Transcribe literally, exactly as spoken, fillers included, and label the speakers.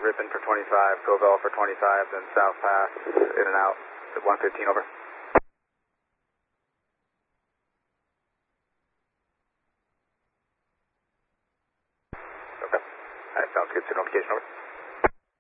Speaker 1: Ripon for twenty-five, Covell for twenty-five, then South Pass, in and out at one fifteen, over. Okay. Alright, sounds good. Send notification, over.